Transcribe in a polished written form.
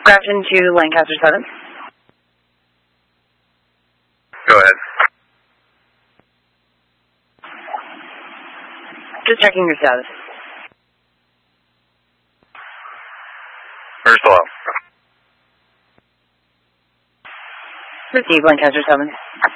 Grafton to Lancaster 7. Go ahead. Just checking your status. First hello. Receive Lancaster 7.